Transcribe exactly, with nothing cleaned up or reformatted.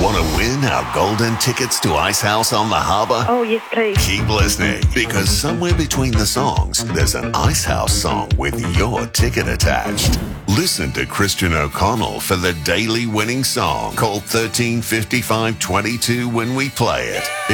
Want to win our golden tickets to Icehouse on the Harbour? Oh, yes, please. Keep listening, because somewhere between the songs, there's an Icehouse song with your ticket attached. Listen to Christian O'Connell for the daily winning song. Call thirteen fifty-five twenty-two when we play it.